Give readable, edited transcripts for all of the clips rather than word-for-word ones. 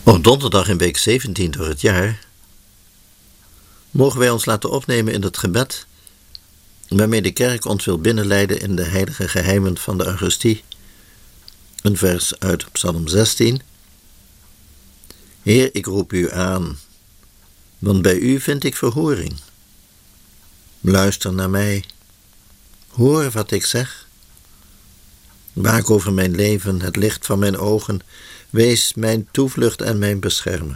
Op donderdag in week 17 door het jaar mogen wij ons laten opnemen in het gebed waarmee de kerk ons wil binnenleiden in de heilige geheimen van de Eucharistie. Een vers uit Psalm 16. Heer, ik roep u aan, want bij u vind ik verhoring. Luister naar mij, hoor wat ik zeg. Waak over mijn leven, het licht van mijn ogen, wees mijn toevlucht en mijn beschermer.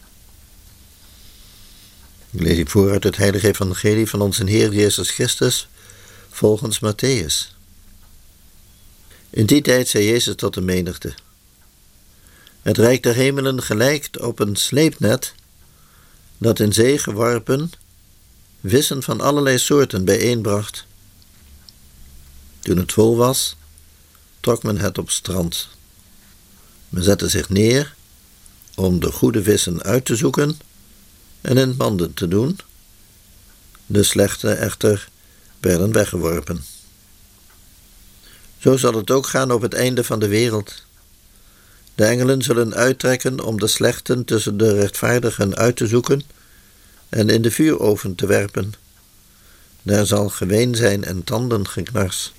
Ik lees u voor uit het heilige evangelie van onze Heer Jezus Christus, volgens Mattheüs. In die tijd zei Jezus tot de menigte: Het rijk der hemelen gelijkt op een sleepnet dat in zee geworpen vissen van allerlei soorten bijeenbracht. Toen het vol was, trok men het op strand. Men zette zich neer om de goede vissen uit te zoeken en in manden te doen. De slechte echter werden weggeworpen. Zo zal het ook gaan op het einde van de wereld. De engelen zullen uittrekken om de slechten tussen de rechtvaardigen uit te zoeken en in de vuuroven te werpen. Daar zal geween zijn en tandengeknars.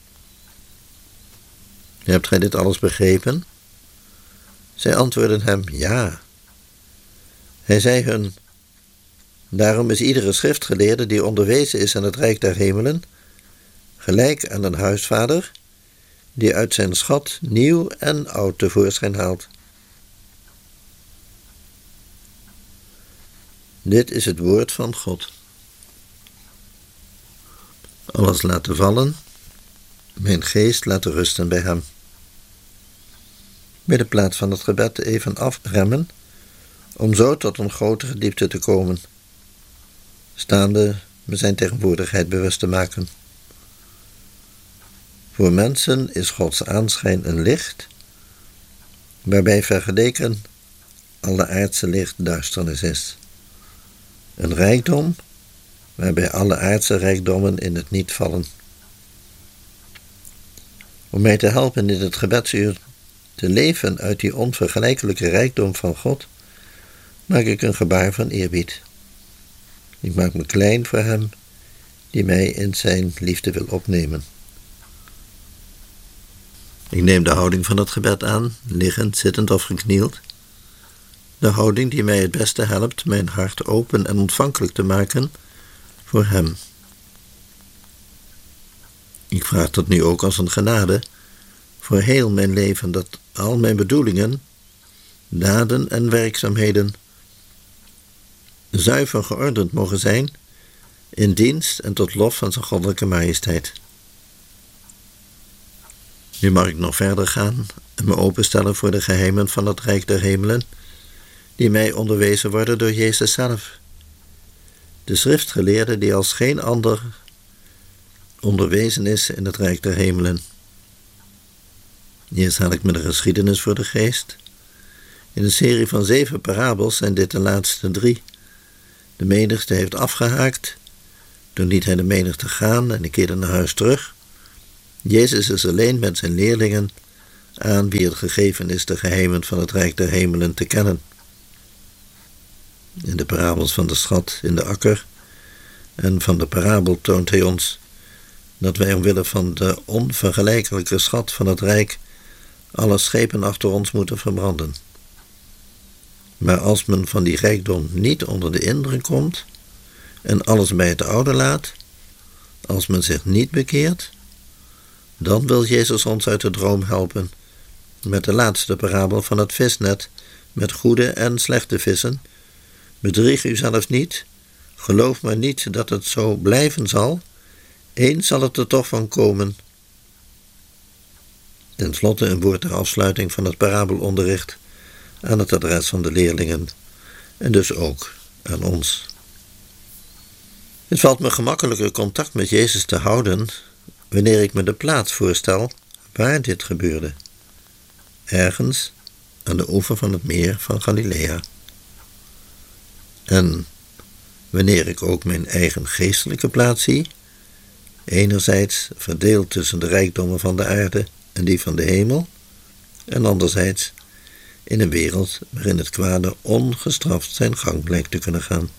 Hebt gij dit alles begrepen? Zij antwoordden hem: ja. Hij zei hun: Daarom is iedere schriftgeleerde die onderwezen is aan het rijk der hemelen gelijk aan een huisvader die uit zijn schat nieuw en oud tevoorschijn haalt. Dit is het woord van God. Alles laten vallen, mijn geest laten rusten bij hem. Bij de plaats van het gebed even afremmen, om zo tot een grotere diepte te komen. Staande me zijn tegenwoordigheid bewust te maken. Voor mensen is Gods aanschijn een licht, waarbij vergeleken alle aardse licht duisternis is. Een rijkdom, waarbij alle aardse rijkdommen in het niet vallen. Om mij te helpen in het gebedsuur te leven uit die onvergelijkelijke rijkdom van God, maak ik een gebaar van eerbied. Ik maak me klein voor hem die mij in zijn liefde wil opnemen. Ik neem de houding van het gebed aan, liggend, zittend of geknield. De houding die mij het beste helpt mijn hart open en ontvankelijk te maken voor hem. Ik vraag dat nu ook als een genade voor heel mijn leven, dat al mijn bedoelingen, daden en werkzaamheden zuiver geordend mogen zijn in dienst en tot lof van zijn goddelijke majesteit. Nu mag ik nog verder gaan en me openstellen voor de geheimen van het rijk der hemelen, die mij onderwezen worden door Jezus zelf, de schriftgeleerde die als geen ander onderwezen is in het rijk der hemelen. Eerst haal ik me de geschiedenis voor de geest. In een serie van 7 parabels zijn dit de laatste 3. De menigte heeft afgehaakt. Toen liet hij de menigte gaan en keerde naar huis terug. Jezus is alleen met zijn leerlingen, aan wie het gegeven is de geheimen van het rijk der hemelen te kennen. In de parabels van de schat in de akker en van de parabel toont hij ons dat wij omwille van de onvergelijkelijke schat van het rijk alle schepen achter ons moeten verbranden. Maar als men van die rijkdom niet onder de indruk komt en alles bij het oude laat, als men zich niet bekeert, dan wil Jezus ons uit de droom helpen met de laatste parabel van het visnet met goede en slechte vissen. Bedrieg u zelf niet, geloof maar niet dat het zo blijven zal, eens zal het er toch van komen. Ten slotte een woord ter afsluiting van het parabelonderricht aan het adres van de leerlingen en dus ook aan ons. Het valt me gemakkelijker contact met Jezus te houden wanneer ik me de plaats voorstel waar dit gebeurde. Ergens aan de oever van het meer van Galilea. En wanneer ik ook mijn eigen geestelijke plaats zie, enerzijds verdeeld tussen de rijkdommen van de aarde en die van de hemel, en anderzijds in een wereld waarin het kwade ongestraft zijn gang lijkt te kunnen gaan.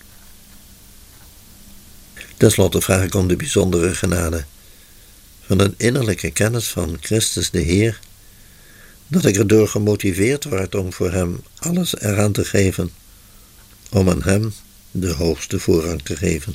Ten slotte vraag ik om de bijzondere genade van een innerlijke kennis van Christus de Heer, dat ik erdoor gemotiveerd word om voor Hem alles eraan te geven, om aan Hem de hoogste voorrang te geven.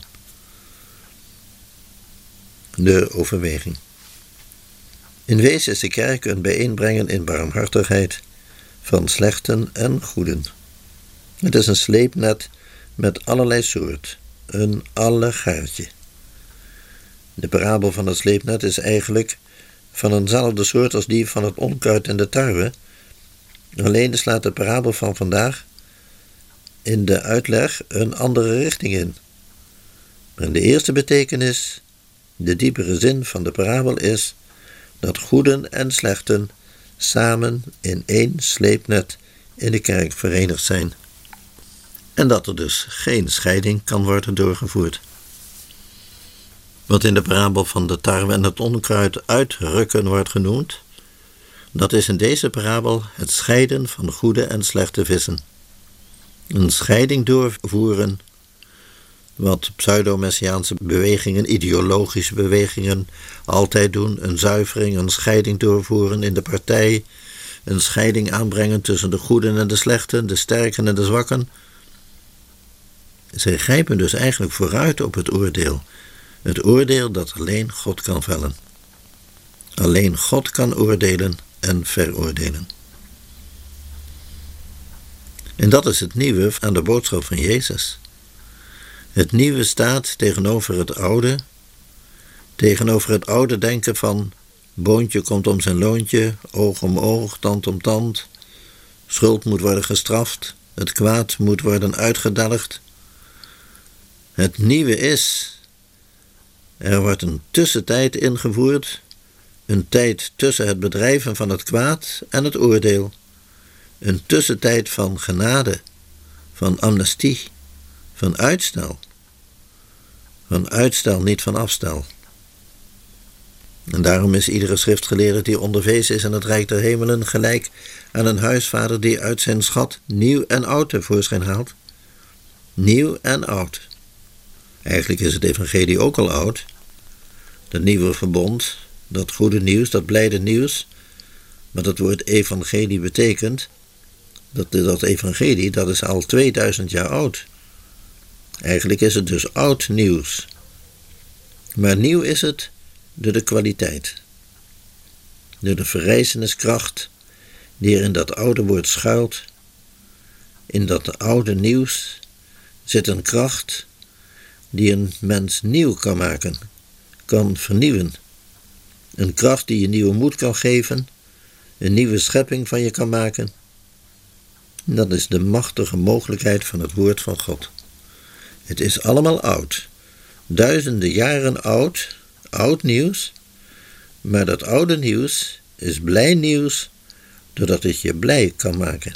De overweging. In wezen is de kerk een bijeenbrengen in barmhartigheid van slechten en goeden. Het is een sleepnet met allerlei soort, een allegaartje. De parabel van het sleepnet is eigenlijk van eenzelfde soort als die van het onkruid en de tarwe, alleen slaat de parabel van vandaag in de uitleg een andere richting in. Maar in de eerste betekenis, de diepere zin van de parabel is dat goeden en slechten samen in één sleepnet in de kerk verenigd zijn. En dat er dus geen scheiding kan worden doorgevoerd. Wat in de parabel van de tarwe en het onkruid uitrukken wordt genoemd, dat is in deze parabel het scheiden van goede en slechte vissen. Een scheiding doorvoeren, wat pseudo-messiaanse bewegingen, ideologische bewegingen altijd doen, een zuivering, een scheiding doorvoeren in de partij, een scheiding aanbrengen tussen de goeden en de slechten, de sterken en de zwakken. Zij grijpen dus eigenlijk vooruit op het oordeel. Het oordeel dat alleen God kan vellen. Alleen God kan oordelen en veroordelen. En dat is het nieuwe aan de boodschap van Jezus. Het nieuwe staat tegenover het oude denken van boontje komt om zijn loontje, oog om oog, tand om tand, schuld moet worden gestraft, het kwaad moet worden uitgedelgd. Het nieuwe is, er wordt een tussentijd ingevoerd, een tijd tussen het bedrijven van het kwaad en het oordeel, een tussentijd van genade, van amnestie, van uitstel. Van uitstel, niet van afstel. En daarom is iedere schriftgeleerde die onderwezen is in het Rijk der Hemelen gelijk aan een huisvader die uit zijn schat nieuw en oud tevoorschijn haalt. Nieuw en oud. Eigenlijk is het evangelie ook al oud. Dat nieuwe verbond, dat goede nieuws, dat blijde nieuws. Maar dat woord evangelie betekent, dat evangelie, dat is al 2000 jaar oud. Eigenlijk is het dus oud nieuws. Maar nieuw is het door de kwaliteit. Door de verrijzeniskracht die er in dat oude woord schuilt. In dat oude nieuws zit een kracht die een mens nieuw kan maken, kan vernieuwen. Een kracht die je nieuwe moed kan geven, een nieuwe schepping van je kan maken. Dat is de machtige mogelijkheid van het woord van God. Het is allemaal oud, duizenden jaren oud, oud nieuws, maar dat oude nieuws is blij nieuws, doordat het je blij kan maken.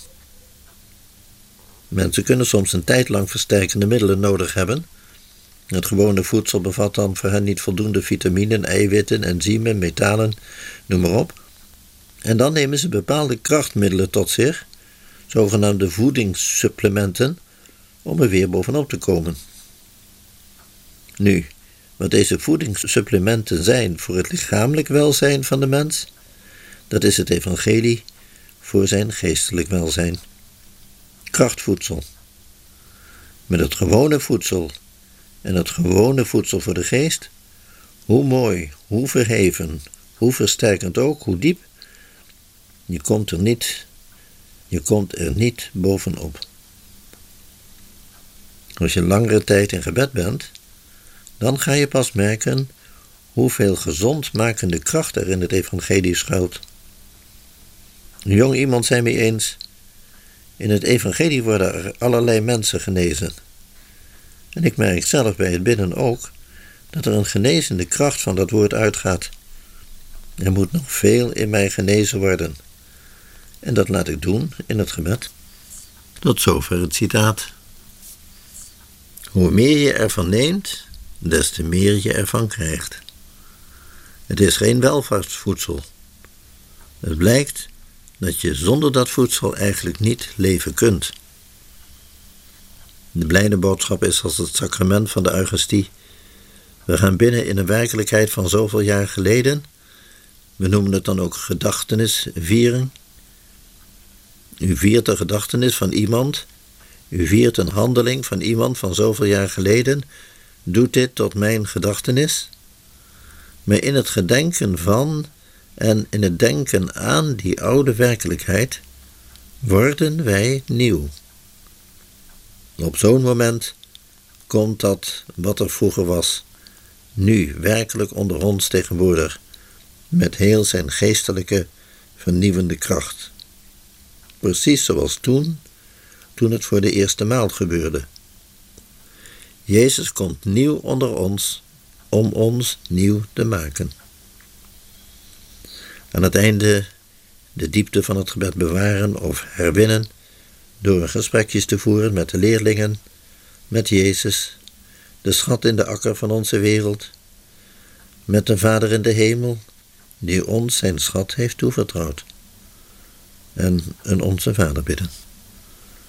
Mensen kunnen soms een tijd lang versterkende middelen nodig hebben. Het gewone voedsel bevat dan voor hen niet voldoende vitaminen, eiwitten, enzymen, metalen, noem maar op. En dan nemen ze bepaalde krachtmiddelen tot zich, zogenaamde voedingssupplementen, om er weer bovenop te komen. Nu, wat deze voedingssupplementen zijn voor het lichamelijk welzijn van de mens, dat is het evangelie voor zijn geestelijk welzijn. Krachtvoedsel. Met het gewone voedsel en het gewone voedsel voor de geest, hoe mooi, hoe verheven, hoe versterkend ook, hoe diep, je komt er niet bovenop. Als je langere tijd in gebed bent, dan ga je pas merken hoeveel gezondmakende kracht er in het evangelie schuilt. Een jong iemand zei me eens, in het evangelie worden er allerlei mensen genezen. En ik merk zelf bij het bidden ook, dat er een genezende kracht van dat woord uitgaat. Er moet nog veel in mij genezen worden. En dat laat ik doen in het gebed. Tot zover het citaat. Hoe meer je ervan neemt, des te meer je ervan krijgt. Het is geen welvaartsvoedsel. Het blijkt dat je zonder dat voedsel eigenlijk niet leven kunt. De blijde boodschap is als het sacrament van de Eucharistie. We gaan binnen in een werkelijkheid van zoveel jaar geleden. We noemen het dan ook gedachtenisviering. U viert de gedachtenis van iemand. U viert een handeling van iemand van zoveel jaar geleden. Doet dit tot mijn gedachtenis. Maar in het gedenken van en in het denken aan die oude werkelijkheid worden wij nieuw. Op zo'n moment komt dat wat er vroeger was, nu werkelijk onder ons tegenwoordig, met heel zijn geestelijke, vernieuwende kracht. Precies zoals toen het voor de eerste maal gebeurde. Jezus komt nieuw onder ons, om ons nieuw te maken. Aan het einde de diepte van het gebed bewaren of herwinnen, door gesprekjes te voeren met de leerlingen, met Jezus, de schat in de akker van onze wereld, met de Vader in de hemel, die ons zijn schat heeft toevertrouwd. En een Onze Vader bidden.